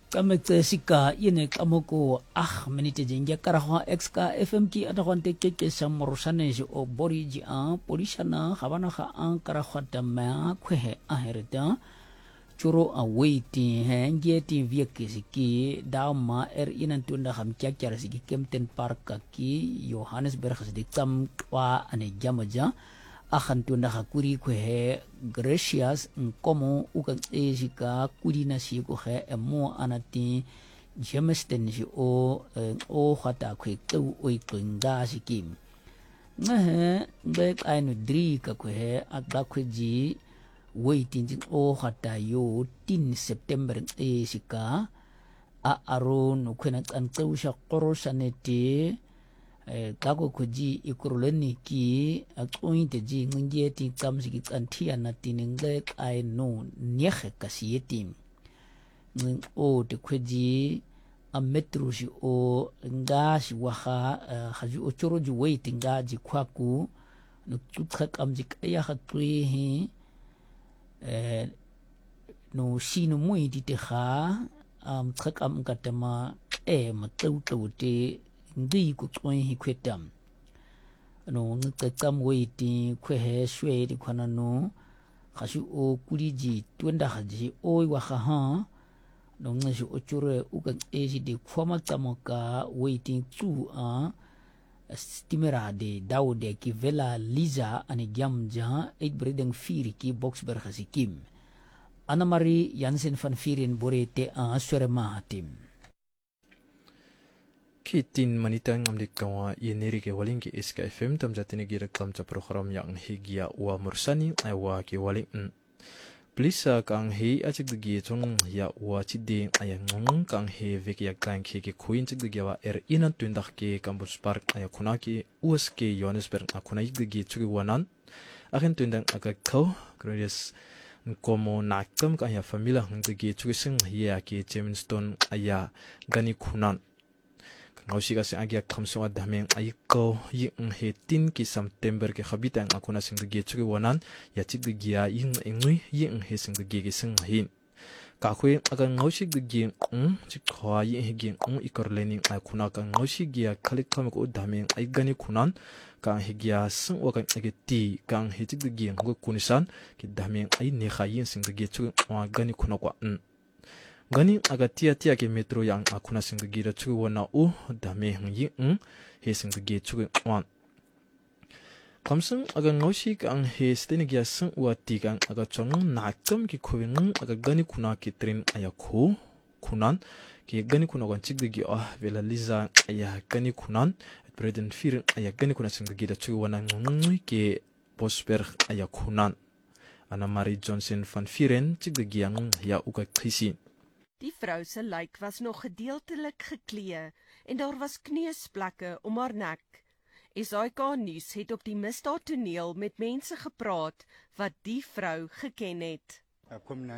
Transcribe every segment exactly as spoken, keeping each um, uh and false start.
Kametse sika yene kamoko ah minute jenja karahwa exka F M ki atakwante keke samorosaneji o boriji a polishana habana ha an karahwa dama kwehe aherita churo a waiting henge ti vieke siki dama er inan tunda ham kyakkyar siki Kempton Park ki Johannesburg sidi tam kwa ane jamaja akan tunda hakuri kwehe gracious nkomo ukan ejika kuri na si ko he emo anati Jamestown si o o hata kwe tu o ikunga sikim ngahe bek ainu dri ka kwehe akda kweji waiting o hata yo tin September ejika a aron kwena antau sha korosanete kako koji ikuruleni ki akointe ji ngie ti kamsi ki antia na tiningle ai no nihe kasiyeti o te koji a metro si o ngashi waha haju ochoro ji waiting ngaji kwaku no tutka kamji kaya hatui hi no sino mui di te ha am trakam katama e matau tau te ndi ku tsoi hi kwetam no ngte tam waiting kwe he shwe di kwana no khashu o kuliji twenda haji o wa ha no ngashi o chure u ka eji di khoma tamoka waiting tu a stimera de daude ki vela liza ani gamja eight breeding firi ki boxberg hasikim Anna-Marie Jansen van Vieren borete a surema tim Kitin manitang amdik kawa yeneri ke waling ke S K F M tam jatine gira klam cha program yang higia wa mursani ai wa ke waling plisa kang he achik gi chung ya wa chide ay ngong kang he vek yak tang ke ke kuin chik gi wa er inan tundak ke campus park ay kuna ki us ke Johannesburg akuna yik gi chugi wanan akin tundang aga kau gracious como nakam ka ya familia ng gi chugi sing ya ke Jamestown aya gani kunan ngausiga se agia khamso adameng aiko yi he tin ki September ke khabitang akuna sing ge chugi wanan ya chik de gia ing engui yi he sing de ge sing hin ka khwe aga ngausik de ge um chik khwa yi he ge um ikor lening akuna ka ngausik gia khalik kham ko dameng ai gani kunan ka he gia sing wa ka ge ti ka he chik de ge ngo kunisan ki dameng ai ne kha yin sing de ge chugi wa gani kuna kwa gani aga tia tia ke metro yang akuna sing gi ra chu wana u dame hang yi um he sing gi chu wan kamsung aga ngoshi kang he stene gi sing wa ti kang aga chong na kam ki khowing aga gani kuna ki train aya khu kunan ki gani kuna wan chig gi ah vela liza aya gani kunan president fir aya gani kuna sing gi ra chu wana ngui ke posper aya kunan Anna-Marie Johnson van Vieren chig gi yang ya uka krisi Die vrou se lyk was nog gedeeltelik geklee en daar was kneusplekke om haar nek. S A K nuus het op die misdaadtoneel met mense gepraat wat die vrou geken het. I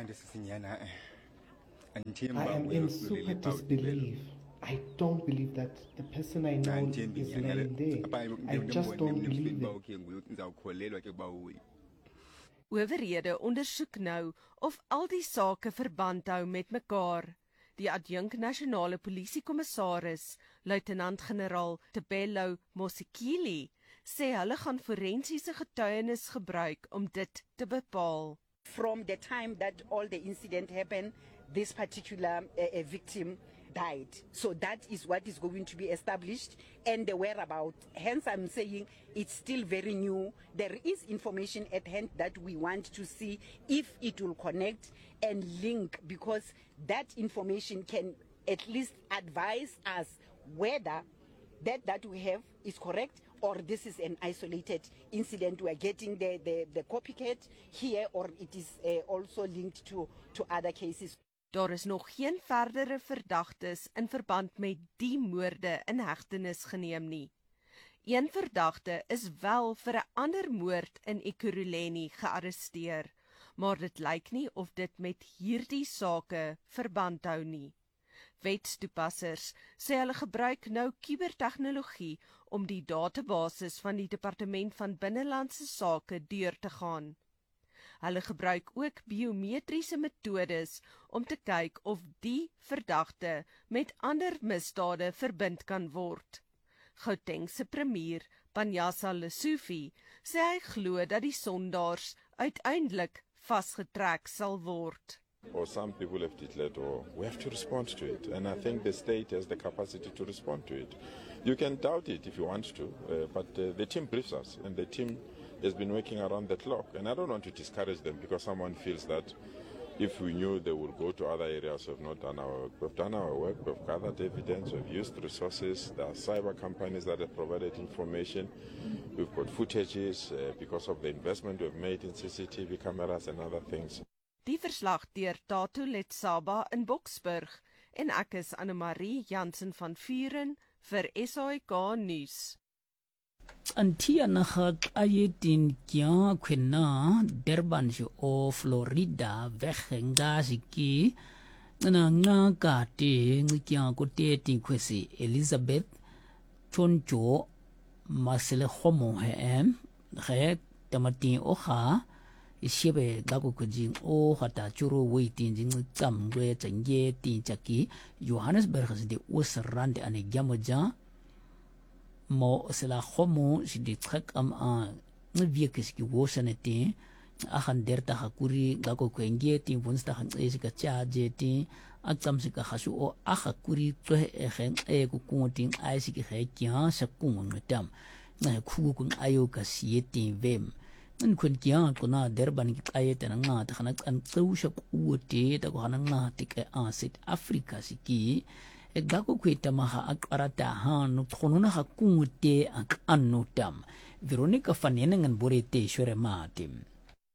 am in super disbelief. I don't believe that the person I know is laying there. I just don't believe it. Owerhede ondersoek nou of al die sake verband hou met mekaar. Die adjunk nasionale polisiekommissaris, luitenant-generaal Tebello Mosekile, sê hulle gaan forensiese getuienis gebruik om dit te bepaal. From the time that all the incident happened, this particular uh, victim died. So that is what is going to be established and the whereabouts. Hence I'm saying it's still very new. There is information at hand that we want to see if it will connect and link, because that information can at least advise us whether that that we have is correct or this is an isolated incident. We are getting the, the, the copycat here, or it is uh, also linked to, to other cases. Daar is nog geen verdere verdagtes in verband met die moorde in hegtenis geneem nie. Een verdagte is wel vir 'n ander moord in Ekurhuleni gearresteer, maar dit lyk nie of dit met hierdie sake verband hou nie. Wetstoepassers sê hulle gebruik nou kubertegnologie om die databasis van die Departement van Binnelandse Sake deur te gaan. Hulle gebruik ook biometriese metodes om te kyk of die verdagte met ander misdade verbind kan word. Gauteng se premier, Panjasa Lesufi, sê hy glo dat die sondaars uiteindelik vasgetrek sal word. Or some people have declared, or we have to respond to it. And I think the state has the capacity to respond to it. You can doubt it if you want to, uh, but uh, the team briefs us, and the team has been working around the clock. And I don't want to discourage them because someone feels that if we knew they would go to other areas, we've not done our work. We've done our work, we've gathered evidence, we've used resources. There are cyber companies that have provided information. We've got footages uh, because of the investment we've made in C C T V cameras and other things. Die verslag deur Tatu Letsaba in Boksburg en ek is Annemarie Jansen van Vuren vir S A K nuus. Antia naga ayetin kya kwena Durban o Florida veghenga siki na nga ka te ngikya ko te tin kwesi Elizabeth Choncho masele homo hem he tamati oha ishebe gago kujing o hata churu waiting jing tam gwe changye tin chaki Johannesburg de usrand ane gamoja mo sela homo si de trek am a nviekes ki wosanete ahan derta hakuri gago kwenge tin wonsta han esika chaje tin atsam sika hasu o akuri tsohe ehen e ku kuntin aisiki he kya sakung ngam na khu kun ayo ka sietin vem n kun kya kuna Durban ki ayete na nga ta kana an tsusha kuote ta ko nga tike a South Africa siki e gago kweta maha akarata han khonona ha kuote ak annotam Veronica fanene ngan borete shore matim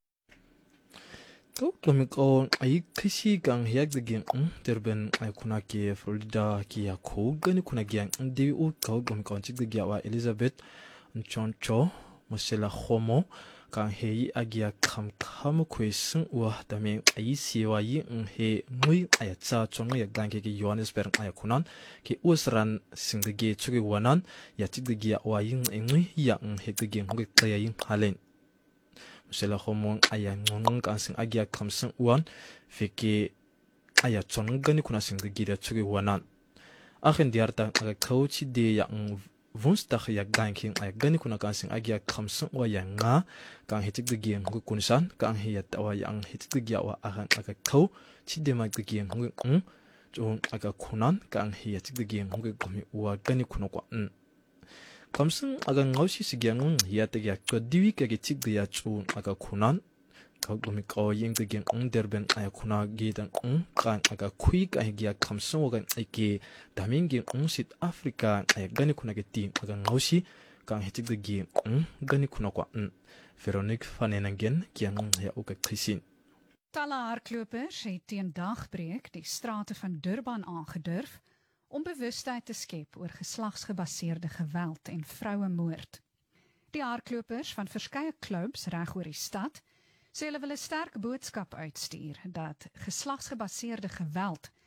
ko komiko ai kishi gang hiak de gen Durban ai kuna ke Florida ki ya ko gani kuna gen de o ko komiko chik de gyawa Elizabeth Choncho Mosela Homo kan hei agia kam kam kwesen wa dame ai siwa yi he ngui aya cha chong ya gange ki Johannesburg aya kunan ki usran singde chugi wanan ya chigde wa yin ngui ya he ge ngi kaya yin halen Mosela Homo aya ngon kan sing agia kam sen wan fiki aya chong gani kuna singde ge chugi wanan akhen diarta aga coach de ya Vunstach ya ganking ay gani kuna kansing agya kamsung wa ya nga kang hitik de gien ngu kunsan kang hiya tawa yang hitik de gya wa akan aga kau chide mag de gien ngu ng chun aga kunan kang hiya tik de gien ngu komi wa gani kuna kwa n kamsung aga ngausi sigya ngung hiya te gya kwa diwi kage tik de ya chun aga kunan kau komi kau ying de gien ng Durban ay kuna gidan ng kang aga kui kang hiya kamsung wa gan ike damingi ng South Africa ay gani kuna ge tin aga ngausi kang hitik de gien ng gani kuna kwa n Veronique van Enengen kian ya ook gezien. Talle hardlopers het teen dagbreek die strate van Durban aangedurf om bewustheid te skep oor geslagsgebaseerde geweld en vrouemoord. Die hardlopers van verskeie klubs reg oor die stad sê hulle wil 'n sterk boodskap uitstuur dat geslagsgebaseerde geweld